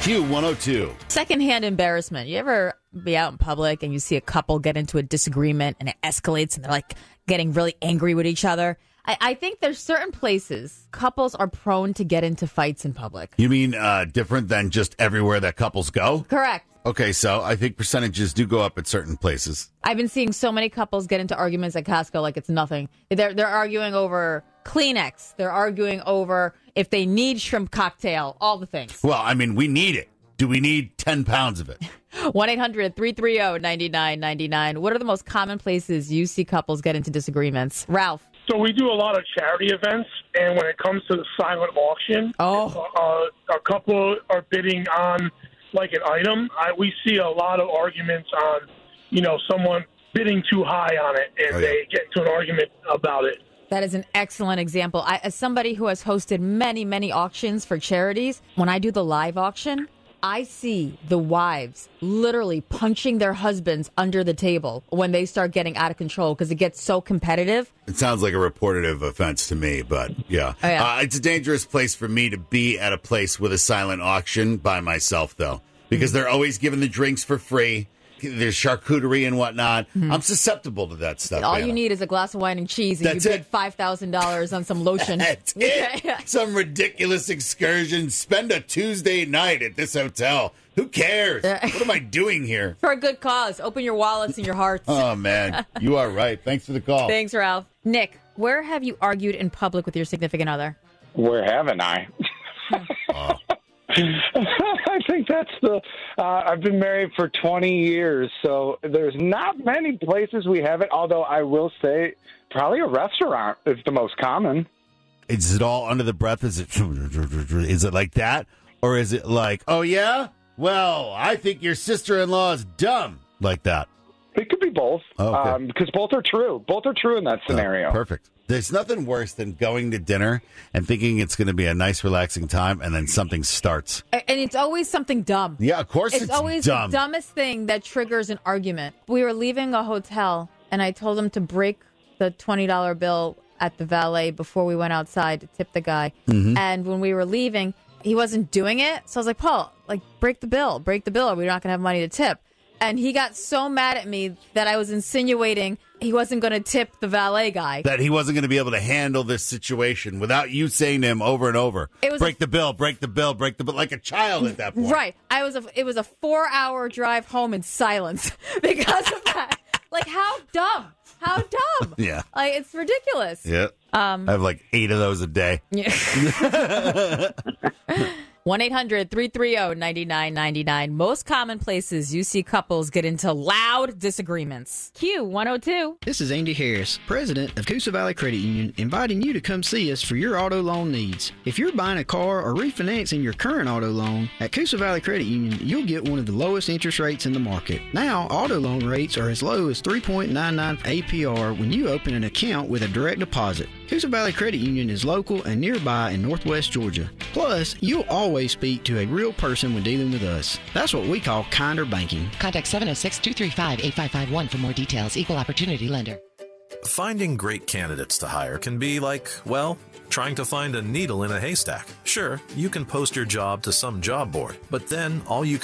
Q102. Secondhand embarrassment. You ever be out in public and you see a couple get into a disagreement and it escalates and they're like getting really angry with each other? I think there's certain places couples are prone to get into fights in public. You mean different than just everywhere that couples go? Correct. Okay, so I think percentages do go up at certain places. I've been seeing so many couples get into arguments at Costco like it's nothing. They're arguing over Kleenex. They're arguing over if they need shrimp cocktail, all the things. Well, I mean, we need it. Do we need 10 pounds of it? 1-800-330-9999. What are the most common places you see couples get into disagreements? Ralph. So we do a lot of charity events, and when it comes to the silent auction, a couple are bidding on like an item. We see a lot of arguments on, someone bidding too high on it, and they get into an argument about it. That is an excellent example. As somebody who has hosted many, many auctions for charities, when I do the live auction, I see the wives literally punching their husbands under the table when they start getting out of control because it gets so competitive. It sounds like a reportative offense to me, but yeah. Oh, yeah. It's a dangerous place for me to be at a place with a silent auction by myself, though, because they're always giving the drinks for free. There's charcuterie and whatnot. I'm susceptible to that stuff. All you need is a glass of wine and cheese, and That's you bid $5,000 on some lotion. That's it. Some ridiculous excursion. Spend a Tuesday night at this hotel. Who cares? What am I doing here? For a good cause. Open your wallets and your hearts. Oh, man. You are right. Thanks for the call. Thanks, Ralph. Nick, where have you argued in public with your significant other? Where haven't I? I think that's I've been married for 20 years, so there's not many places we haven't, although I will say probably a restaurant is the most common. Is it all under the breath? Is it like that? Or is it like, oh, yeah? Well, I think your sister-in-law is dumb. Like that. It could be both, okay. Because both are true. Both are true in that scenario. Perfect. There's nothing worse than going to dinner and thinking it's going to be a nice, relaxing time, and then something starts. And it's always something dumb. Yeah, of course it's always dumb. The dumbest thing that triggers an argument. We were leaving a hotel, and I told him to break the $20 bill at the valet before we went outside to tip the guy. Mm-hmm. And when we were leaving, he wasn't doing it. So I was like, Paul, break the bill, or we're not going to have money to tip. And he got so mad at me that I was insinuating he wasn't going to tip the valet guy. That he wasn't going to be able to handle this situation without you saying to him over and over, break the bill, like a child at that point. Right. It was a 4-hour drive home in silence because of that. How dumb? How dumb? Yeah. It's ridiculous. Yeah. I have 8 of those a day. Yeah. 1-800-330-9999. Most common places you see couples get into loud disagreements. Q102. This is Andy Harris, president of Coosa Valley Credit Union, inviting you to come see us for your auto loan needs. If you're buying a car or refinancing your current auto loan, at Coosa Valley Credit Union, you'll get one of the lowest interest rates in the market. Now, auto loan rates are as low as 3.99 APR when you open an account with a direct deposit. Coosa Valley Credit Union is local and nearby in Northwest Georgia. Plus, you'll always speak to a real person when dealing with us. That's what we call kinder banking. Contact 706-235-8551 for more details. Equal Opportunity Lender. Finding great candidates to hire can be like, trying to find a needle in a haystack. Sure, you can post your job to some job board, but then all you can